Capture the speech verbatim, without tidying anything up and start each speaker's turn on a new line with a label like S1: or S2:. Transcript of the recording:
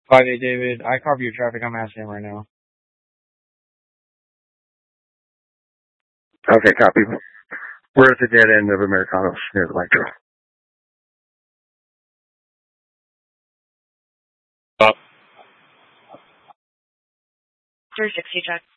S1: five eight David, I copy your traffic. I'm asking him right now.
S2: Okay, copy. We're at the dead end of Americanos near the light trail.
S3: three sixty check.